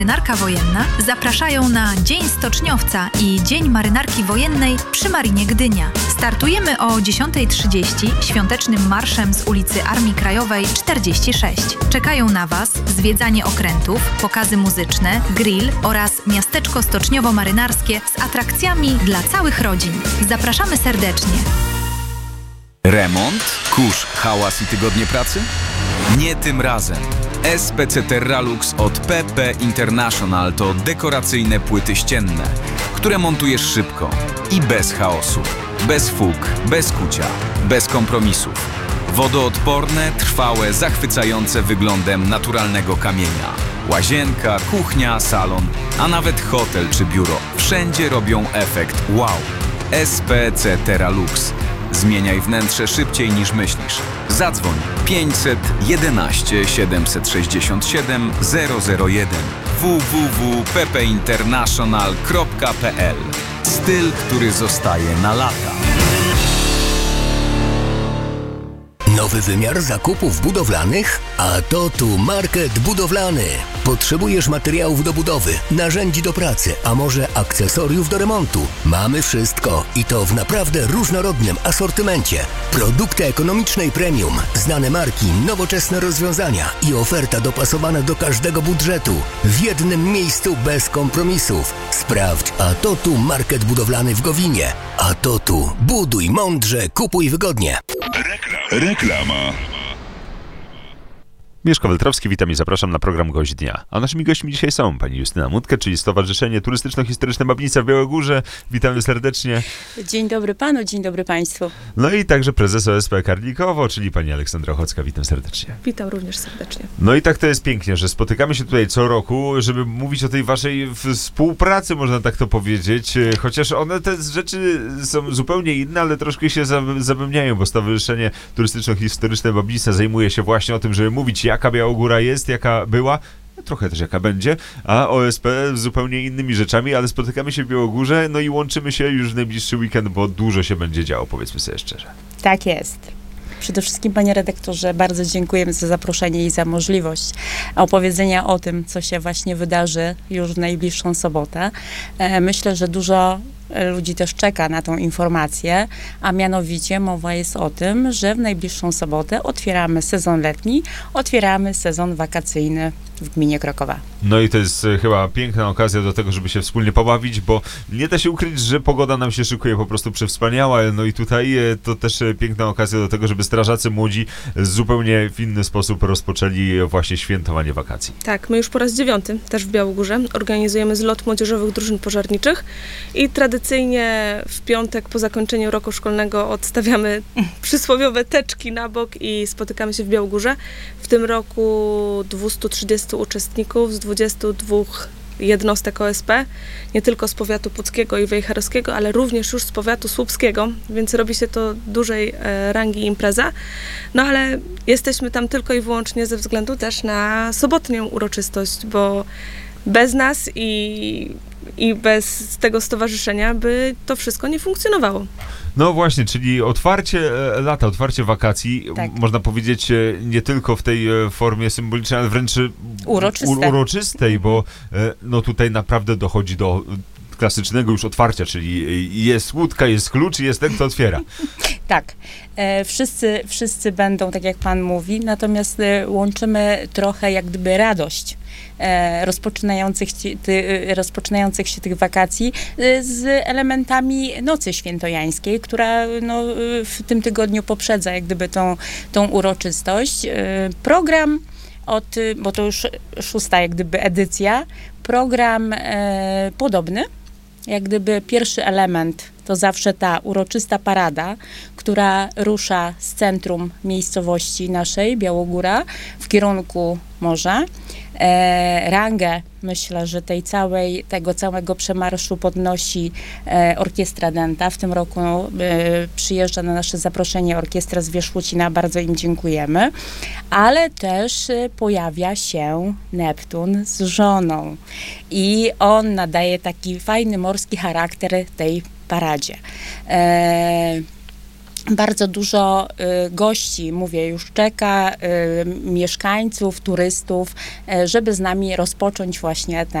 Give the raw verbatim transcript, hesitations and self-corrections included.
Marynarka Wojenna zapraszają na Dzień Stoczniowca i Dzień Marynarki Wojennej przy Marinie Gdynia. Startujemy o dziesiąta trzydzieści świątecznym marszem z ulicy Armii Krajowej czterdzieści sześć. Czekają na Was zwiedzanie okrętów, pokazy muzyczne, grill oraz miasteczko stoczniowo-marynarskie z atrakcjami dla całych rodzin. Zapraszamy serdecznie. Remont, kurz, hałas i tygodnie pracy? Nie tym razem. S P C Terralux od P P International to dekoracyjne płyty ścienne, które montujesz szybko i bez chaosu, bez fug, bez kucia, bez kompromisów. Wodoodporne, trwałe, zachwycające wyglądem naturalnego kamienia. Łazienka, kuchnia, salon, a nawet hotel czy biuro. Wszędzie robią efekt wow. S P C Terralux. Zmieniaj wnętrze szybciej niż myślisz. Zadzwoń pięćset jedenaście siedemset sześćdziesiąt siedem zero zero jeden w w w kropka p p international kropka p l. Styl, który zostaje na lata. Nowy wymiar zakupów budowlanych? A to tu Market Budowlany. Potrzebujesz materiałów do budowy, narzędzi do pracy, a może akcesoriów do remontu? Mamy wszystko i to w naprawdę różnorodnym asortymencie. Produkty ekonomicznej premium, znane marki, nowoczesne rozwiązania i oferta dopasowana do każdego budżetu. W jednym miejscu bez kompromisów. Sprawdź A to tu Market Budowlany w Gowinie. A to tu buduj mądrze, kupuj wygodnie. Reklama. Mieszko Weltrowski, witam i zapraszam na program Gość Dnia. A naszymi gośćmi dzisiaj są pani Justyna Mutkę, czyli Stowarzyszenie Turystyczno-Historyczne Babnica w Białogórze. Witamy serdecznie. Dzień dobry panu, dzień dobry państwu. No i także prezes O S P Karnikowo, czyli pani Aleksandra Ochocka. Witam serdecznie. Witam również serdecznie. No i tak to jest pięknie, że spotykamy się tutaj co roku, żeby mówić o tej waszej współpracy, można tak to powiedzieć. Chociaż one, te rzeczy są zupełnie inne, ale troszkę się zazębiają, bo Stowarzyszenie Turystyczno-Historyczne Babnica zajmuje się właśnie o tym, żeby mówić, jaka Białogóra jest, jaka była, trochę też jaka będzie, a O S P z zupełnie innymi rzeczami, ale spotykamy się w Białogórze, no i łączymy się już w najbliższy weekend, bo dużo się będzie działo, powiedzmy sobie szczerze. Tak jest. Przede wszystkim, panie redaktorze, bardzo dziękujemy za zaproszenie i za możliwość opowiedzenia o tym, co się właśnie wydarzy już w najbliższą sobotę. Myślę, że dużo ludzi też czeka na tą informację, a mianowicie mowa jest o tym, że w najbliższą sobotę otwieramy sezon letni, otwieramy sezon wakacyjny w gminie Krokowa. No i to jest chyba piękna okazja do tego, żeby się wspólnie pobawić, bo nie da się ukryć, że pogoda nam się szykuje po prostu przewspaniała, no i tutaj to też piękna okazja do tego, żeby strażacy młodzi zupełnie w inny sposób rozpoczęli właśnie świętowanie wakacji. Tak, my już po raz dziewiąty też w Białogórze organizujemy zlot młodzieżowych drużyn pożarniczych i tradycyjnie w piątek po zakończeniu roku szkolnego odstawiamy przysłowiowe teczki na bok i spotykamy się w Białogórze. W tym roku dwieście trzydzieści uczestników z dwudziestu dwóch jednostek O S P, nie tylko z powiatu puckiego i wejherowskiego, ale również już z powiatu słupskiego, więc robi się to dużej e, rangi impreza. No ale jesteśmy tam tylko i wyłącznie ze względu też na sobotnią uroczystość, bo bez nas i, i bez tego stowarzyszenia by to wszystko nie funkcjonowało. No właśnie, czyli otwarcie lata, otwarcie wakacji, tak. Można powiedzieć nie tylko w tej formie symbolicznej, ale wręcz Uroczyste. uroczystej, bo no tutaj naprawdę dochodzi do klasycznego już otwarcia, czyli jest łódka, jest klucz i jest ten, kto otwiera. Tak. E, wszyscy, wszyscy będą, tak jak pan mówi, natomiast e, łączymy trochę jak gdyby radość e, rozpoczynających, ci, ty, rozpoczynających się tych wakacji e, z elementami Nocy Świętojańskiej, która no, w tym tygodniu poprzedza jak gdyby tą, tą uroczystość. E, program od, bo to już szósta jak gdyby edycja, program e, podobny. Jak gdyby pierwszy element to zawsze ta uroczysta parada, która rusza z centrum miejscowości naszej, Białogóra, w kierunku morza. E, rangę, myślę, że tej całej, tego całego przemarszu podnosi e, Orkiestra Dęta. W tym roku e, przyjeżdża na nasze zaproszenie Orkiestra z Wierzchłocina, bardzo im dziękujemy. Ale też e, pojawia się Neptun z żoną i on nadaje taki fajny morski charakter tej paradzie. E, bardzo dużo y, gości, mówię, już czeka, y, mieszkańców, turystów, y, żeby z nami rozpocząć właśnie ten